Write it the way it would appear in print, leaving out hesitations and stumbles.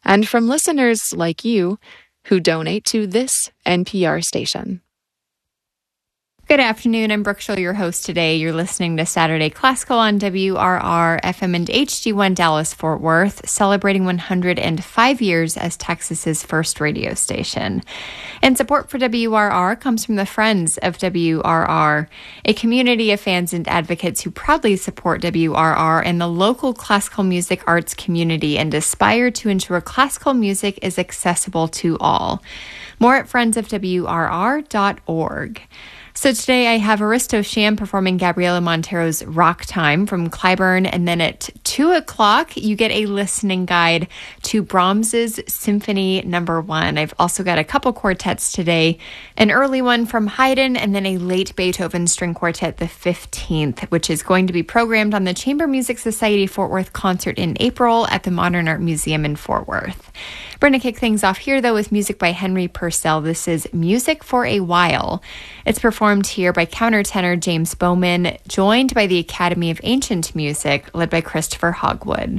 and from listeners like you who donate to this NPR station. Good afternoon. I'm Brooke Schull, your host today. You're listening to Saturday Classical on WRR FM and HD1 Dallas Fort Worth, celebrating 105 years as Texas's first radio station. And support for WRR comes from the Friends of WRR, a community of fans and advocates who proudly support WRR and the local classical music arts community and aspire to ensure classical music is accessible to all. More at friendsofwrr.org. So today I have Aristo Sham performing Gabriela Montero's Rock Time from Clyburn, and then at 2 o'clock you get a listening guide to Brahms's Symphony No. 1. I've also got a couple quartets today, an early one from Haydn, and then a late Beethoven string quartet, the 15th, which is going to be programmed on the Chamber Music Society Fort Worth concert in April at the Modern Art Museum in Fort Worth. We're going to kick things off here, though, with music by Henry Purcell. This is Music for a While. It's performed here by countertenor James Bowman, joined by the Academy of Ancient Music, led by Christopher Hogwood.